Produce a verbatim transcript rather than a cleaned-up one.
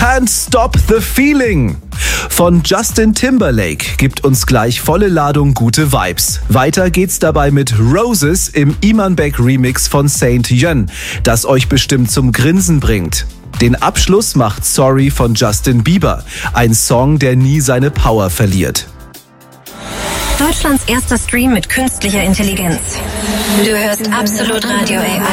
Can't Stop the Feeling von Justin Timberlake gibt uns gleich volle Ladung gute Vibes. Weiter geht's dabei mit Roses im Imanbek Remix von Saint Yön, das euch bestimmt zum Grinsen bringt. Den Abschluss macht Sorry von Justin Bieber, ein Song, der nie seine Power verliert. Deutschlands erster Stream mit künstlicher Intelligenz. Du hörst Absolut Radio A I.